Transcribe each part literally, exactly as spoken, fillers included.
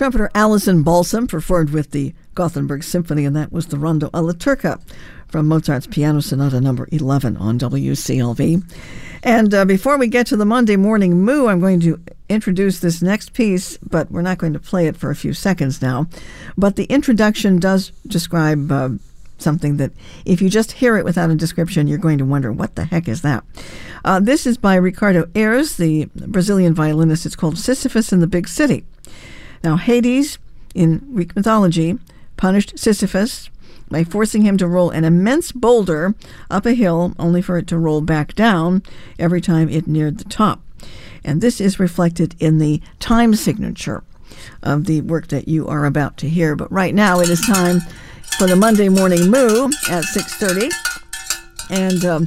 Trumpeter Alison Balsam performed with the Gothenburg Symphony, and that was the Rondo alla Turca from Mozart's Piano Sonata number eleven on W C L V. And uh, before we get to the Monday Morning Moo, I'm going to introduce this next piece, but we're not going to play it for a few seconds now. But the introduction does describe uh, something that if you just hear it without a description, you're going to wonder, what the heck is that? Uh, this is by Ricardo Ayres, the Brazilian violinist. It's called Sisyphus in the Big City. Now, Hades, in Greek mythology, punished Sisyphus by forcing him to roll an immense boulder up a hill, only for it to roll back down every time it neared the top. And this is reflected in the time signature of the work that you are about to hear. But right now it is time for the Monday Morning Moo at six thirty. And um,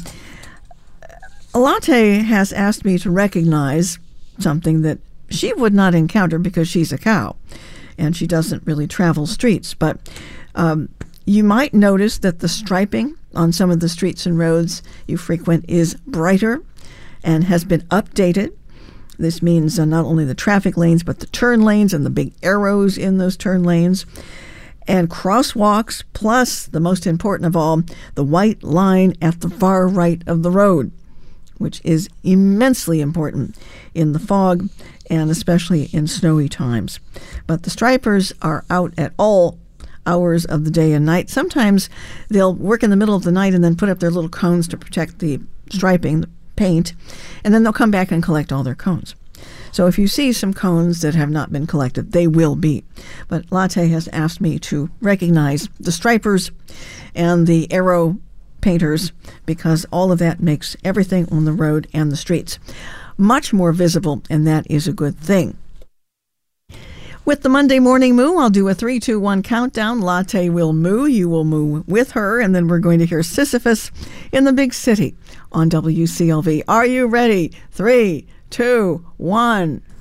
Latte has asked me to recognize something that she would not encounter because she's a cow and she doesn't really travel streets. But um, you might notice that the striping on some of the streets and roads you frequent is brighter and has been updated. This means uh, not only the traffic lanes, but the turn lanes and the big arrows in those turn lanes. And crosswalks, plus, the most important of all, the white line at the far right of the road, which is immensely important in the fog and especially in snowy times. But the stripers are out at all hours of the day and night. Sometimes they'll work in the middle of the night and then put up their little cones to protect the striping, the paint, and then they'll come back and collect all their cones. So if you see some cones that have not been collected, they will be. But Latte has asked me to recognize the stripers and the arrow painters because all of that makes everything on the road and the streets much more visible, and that is a good thing. With the Monday Morning Moo, I'll do a three two one countdown. Latte will moo. You will moo with her. And then we're going to hear Sisyphus in the Big City on W C L V. Are you ready? Three, two, one.